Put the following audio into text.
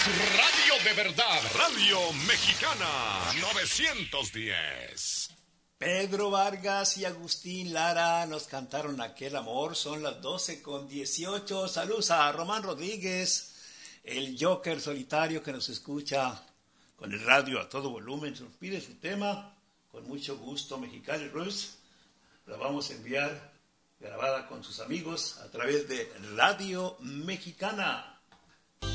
radio de verdad, Radio Mexicana 910. Pedro Vargas y Agustín Lara nos cantaron Aquel Amor. Son las 12:18. Saludos a Román Rodríguez, el Joker solitario que nos escucha con el radio a todo volumen. Nos pide su tema con mucho gusto. Mexicali Rules la vamos a enviar grabada con sus amigos a través de Radio Mexicana.